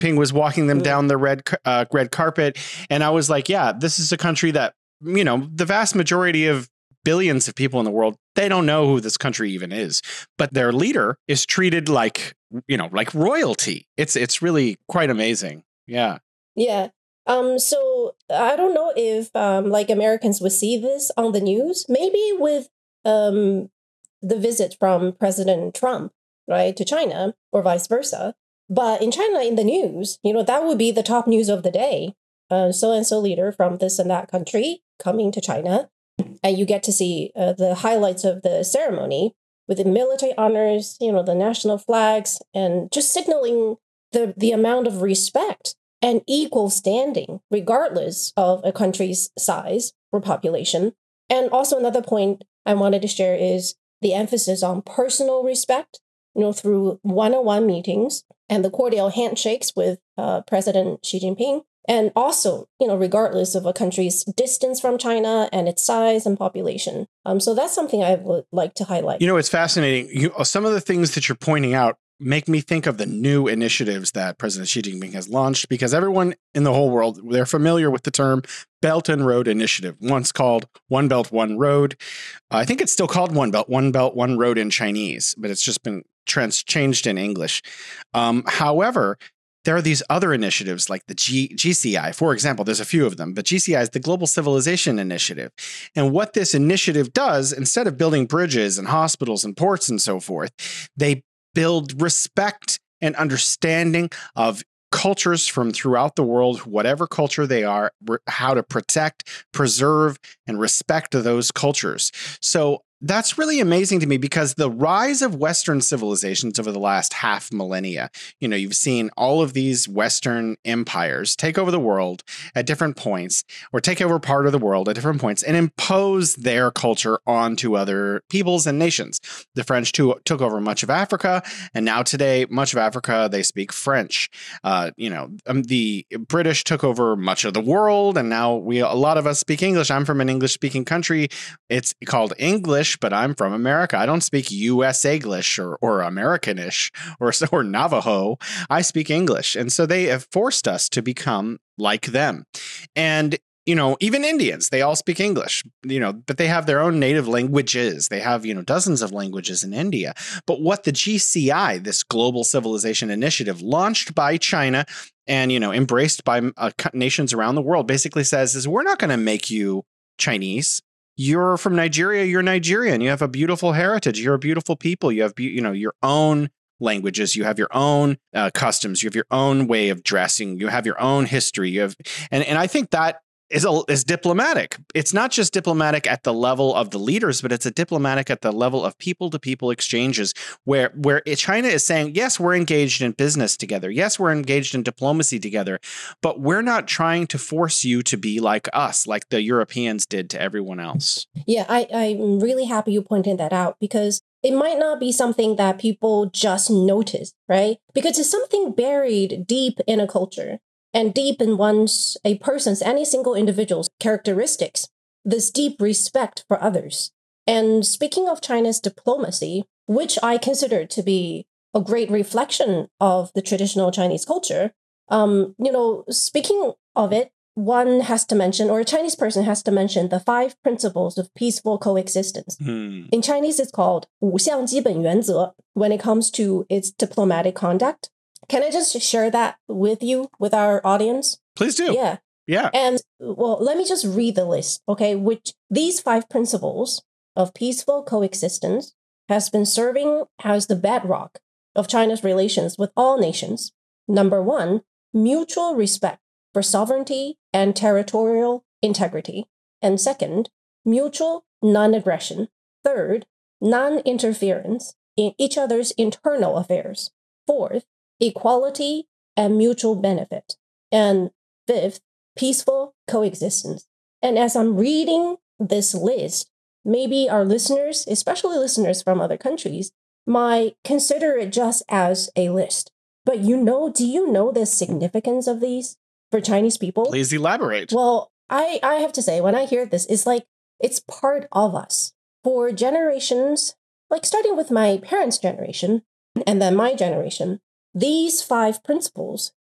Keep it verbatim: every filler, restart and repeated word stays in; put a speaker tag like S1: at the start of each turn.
S1: Jinping was walking them down the red uh, red carpet. And I was like, yeah, this is a country that, you know, the vast majority of billions of people in the world, they don't know who this country even is. But their leader is treated like, you know, like royalty. It's it's really quite amazing. Yeah.
S2: Yeah. Um, so I don't know if um, like Americans would see this on the news, maybe with um, the visit from President Trump, right, to China or vice versa. But in China, in the news, you know, that would be the top news of the day. Uh, so-and-so leader from this and that country coming to China. And you get to see uh, the highlights of the ceremony with the military honors, you know, the national flags, and just signaling the, the amount of respect and equal standing, regardless of a country's size or population. And also another point I wanted to share is the emphasis on personal respect, you know, through one-on-one meetings and the cordial handshakes with uh, President Xi Jinping. And also, you know, regardless of a country's distance from China and its size and population. Um, so that's something I would like to highlight.
S1: You know, it's fascinating. You, some of the things that you're pointing out make me think of the new initiatives that President Xi Jinping has launched, because everyone in the whole world, they're familiar with the term Belt and Road Initiative, once called One Belt, One Road. Uh, I think it's still called One Belt, One Belt, One Road in Chinese, but it's just been trans- changed in English. Um, however, there are these other initiatives like the G- GCI, for example. There's a few of them, but G C I is the Global Civilization Initiative. And what this initiative does, instead of building bridges and hospitals and ports and so forth, they build respect and understanding of cultures from throughout the world, whatever culture they are, how to protect, preserve, and respect those cultures. So that's really amazing to me, because the rise of Western civilizations over the last half millennia, you know, you've seen all of these Western empires take over the world at different points, or take over part of the world at different points and impose their culture onto other peoples and nations. The French too, took over much of Africa, and now today, much of Africa, they speak French. Uh, you know, um, the British took over much of the world, and now we, a lot of us speak English. I'm from an English-speaking country. It's called English, but I'm from America. I don't speak U S English or, or Americanish or, or Navajo. I speak English. And so they have forced us to become like them. And, you know, even Indians, they all speak English, you know, but they have their own native languages. They have, you know, dozens of languages in India. But what the G C I, this Global Civilization Initiative, launched by China and, you know, embraced by uh, nations around the world, basically says is, we're not going to make you Chinese. You're from Nigeria, you're Nigerian, you have a beautiful heritage, you're a beautiful people, you have, you know, your own languages, you have your own uh, customs, you have your own way of dressing, you have your own history, you have, and, and I think that is, a, is diplomatic. It's not just diplomatic at the level of the leaders, but it's a diplomatic at the level of people-to-people exchanges, where, where China is saying, yes, we're engaged in business together. Yes, we're engaged in diplomacy together, but we're not trying to force you to be like us, like the Europeans did to everyone else.
S2: Yeah, I, I'm really happy you pointed that out, because it might not be something that people just notice, right? Because it's something buried deep in a culture. And deep in one's, a person's, any single individual's characteristics, this deep respect for others. And speaking of China's diplomacy, which I consider to be a great reflection of the traditional Chinese culture, um, you know, speaking of it, one has to mention, or a Chinese person has to mention, the five principles of peaceful coexistence.
S1: Hmm.
S2: In Chinese, it's called 五项基本原则 when it comes to its diplomatic conduct. Can I just share that with you, with our audience?
S1: Please do.
S2: Yeah.
S1: Yeah.
S2: And, well, let me just read the list, okay? Which these five principles of peaceful coexistence has been serving as the bedrock of China's relations with all nations. Number one, mutual respect for sovereignty and territorial integrity. And second, mutual non-aggression. Third, non-interference in each other's internal affairs. Fourth, equality and mutual benefit. And fifth, peaceful coexistence. And as I'm reading this list, maybe our listeners, especially listeners from other countries, might consider it just as a list. But you know, do you know the significance of these for Chinese people?
S1: Please elaborate.
S2: Well, I, I have to say, when I hear this, it's like it's part of us. For generations, like starting with my parents' generation and then my generation, these five principles